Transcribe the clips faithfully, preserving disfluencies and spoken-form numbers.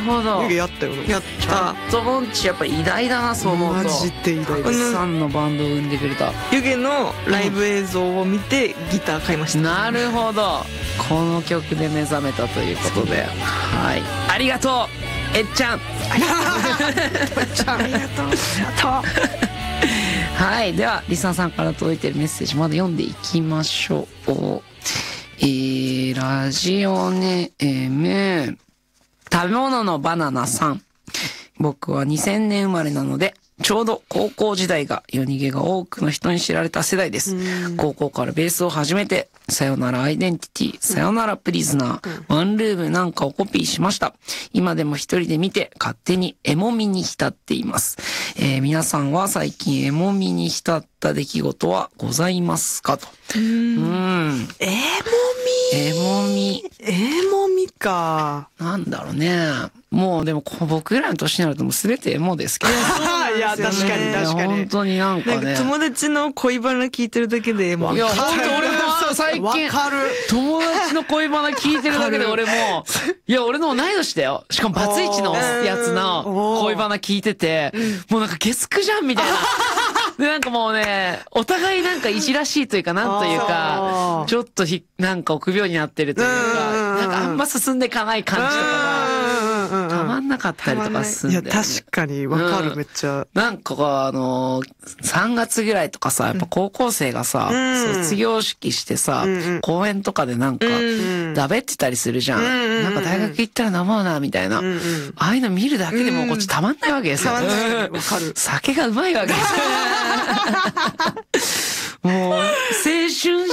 ほど。 湯気やったよね。 やっチャットモンチやっぱ偉大だな、そう思うと。 マジで偉大たくです。 さんのバンドを生んでくれた。 湯気のライブ映像を見てギター買いました。 なるほど。この曲で目覚めたということで、はい、ありがとうえっちゃん。 ありがとう。 はい、ではリサさんから届いてるメッセージまだ読んでいきましょう。えー、ラジオネーム食べ物のバナナさん。僕はにせんねん生まれなので、ちょうど高校時代が夜逃げが多くの人に知られた世代です。高校からベースを始めて、さよならアイデンティティ、さよならプリズナー、ワンルームなんかをコピーしました。今でも一人で見て勝手にエモみに浸っています。えー、皆さんは最近エモみに浸った出来事はございますかと。 うーん。 うんエモエモみ。 み。エモみか。 なんだろうね。もうでもこう僕らの年になるともう全てエモですけど。 いや、確かに確かに。 本当になんかね。 なんか友達の恋バナ聞いてるだけでエモい。 いや、本当俺も最近、 わかる。 友達の恋バナ聞いてるだけで俺も、いや、俺の同い年だよ。しかもバツイチのやつの恋バナ聞いてて、もうなんか月9じゃんみたいな。で、なんかもうね、お互いなんかいじらしいというか、なんというか、ちょっとひ、なんか臆病になってるというか、なんかあんま進んでいかない感じとかが、たまんなかったりとかすんいや、 だよね。 確かにわかる、めっちゃ。 なんかあのさんがつぐらいとかさ、やっぱ高校生がさ、卒業式してさ、公園とかでなんか、だべってたりするじゃん。なんか大学行ったら飲もうな、みたいな。ああいうの見るだけでもこっちたまんないわけですよ。 わかる。 酒がうまいわけですよ。もう、青春史しそうと思って。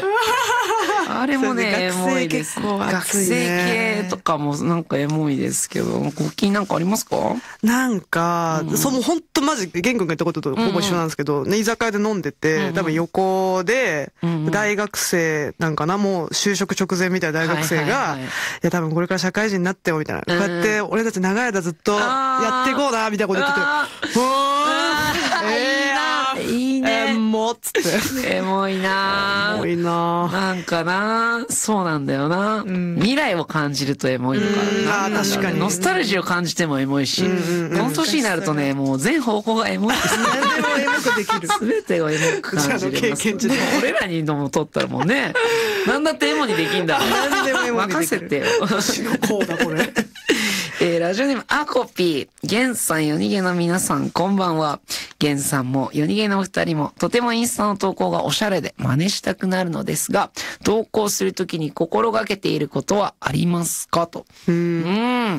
あれもね、エモいです。学生系とかもなんかエモいですけど、ご気になんかありますか？ なんか、そうもうほんとマジ、玄君が言ったこととほぼ一緒なんですけど、ね、居酒屋で飲んでて、多分横で、大学生なんかな、もう就職直前みたいな大学生が、いや多分これから社会人になってよ、みたいな。こうやって俺たち長い間ずっとやっていこうな、みたいなこと言ってて、うーん、えーいいね。 エモっつって。 エモいなエモいななんかなそうなんだよな、うん、未来を感じるとエモいのか。 あ確かに。 ノスタルジーを感じてもエモいし、この年になるとね、もう全方向がエモいです。 何でもエモくできる。 全てをエモく感じる。経験値で。俺らにのも取ったらもうね、なんだってエモにできんだ。 何でもエモにできる。 任せてよ。 こうだこれ。 えー、ラジオネームアコピー。ゲンさん、夜逃げの皆さん、こんばんは。ゲンさんも夜逃げのお二人も、とてもインスタの投稿がおしゃれで真似したくなるのですが、投稿するときに心がけていることはありますかと。 うん。 うん。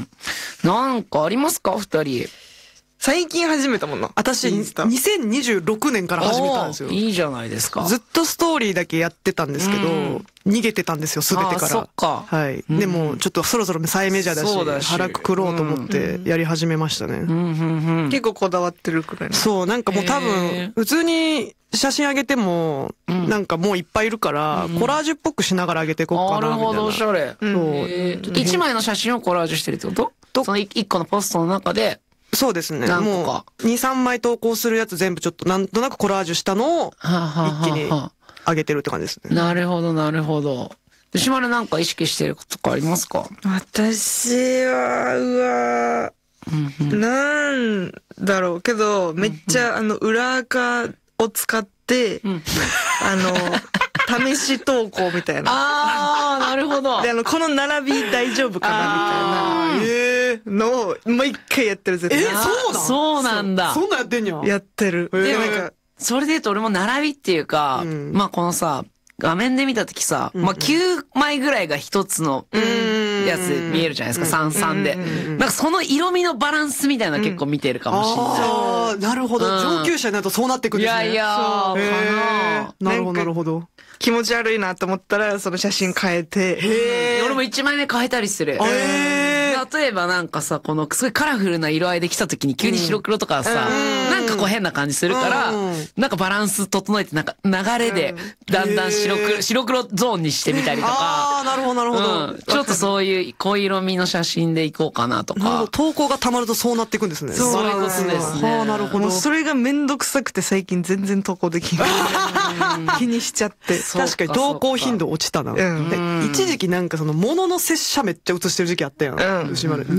なんかありますか二人。 最近始めたもんな。 私、にせんにじゅうろくねんから始めたんですよ。 いいじゃないですか。 ずっとストーリーだけやってたんですけど、うん、逃げてたんですよ、すべてから。 そっか。 はい。うん、でも、ちょっとそろそろ再メジャーだし、だし腹くくろうと思ってやり始めましたね。うんうんうん、結構こだわってるくらいの。 そう、なんかもう多分、普通に写真上げても、なんかもういっぱいいるから、コラージュっぽくしながら上げていこうかな、みたいな。 なるほど、おしゃれ。そう。一枚の写真をコラージュしてるってことその一個のポストの中で、 そうですね。もう、に、さんまい投稿するやつ全部ちょっとなんとなくコラージュしたのを、一気に上げてるって感じですね。 なるほど、なるほど。で、しまるなんか意識してることとかありますか？ 私は、うわー、なんだろうけど、めっちゃ、あの、裏垢を使って、あの、試し投稿みたいな。 あー、なるほど。 で、あの、この並び大丈夫かなみたいな。えーのを、もう一回やってる、絶対。 え、そうなんそうなんだ。 そんなんやってんや。 やってる。 で、なんか、それで言うと俺も並びっていうか、まあこのさ、画面で見たときさ、まあきゅうまいぐらいが一つのやつ見えるじゃないですか、さんさんで。なんかその色味のバランスみたいなの結構見てるかもしれない。 ああ、なるほど。上級者になるとそうなってくるんですね。 いやいやー、かな。なるほど、なるほど。 気持ち悪いなと思ったら、その写真変えて。 へー。俺もいちまいめ変えたりする。へー。例えばなんかさ、このすごいカラフルな色合いで来た時に急に白黒とかさ、なんかこう変な感じするから、なんかバランス整えて、なんか流れでだんだん白黒、白黒ゾーンにしてみたりとか。 ああ、なるほど、なるほど。 ちょっとそういう濃い色味の写真でいこうかなとか。 投稿が溜まるとそうなっていくんですね。 そういうことですね。 ああ、なるほど。 もうそれがめんどくさくて最近全然投稿できない。気にしちゃって。 確かに投稿頻度落ちたな。一時期なんかその物の拙者めっちゃ写してる時期あったやん。